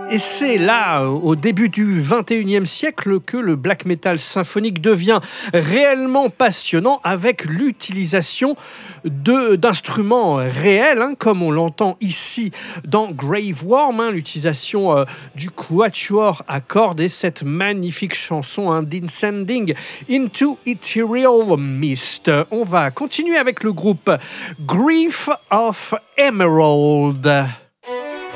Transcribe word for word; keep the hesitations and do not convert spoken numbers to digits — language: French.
Et c'est là, au début du vingt et unième siècle, que le black metal symphonique devient réellement passionnant avec l'utilisation de, d'instruments réels, hein, comme on l'entend ici dans Graveworm, hein, l'utilisation euh, du quatuor à cordes et cette magnifique chanson hein, Descending into Ethereal Mist. On va continuer avec le groupe Grief of Emerald.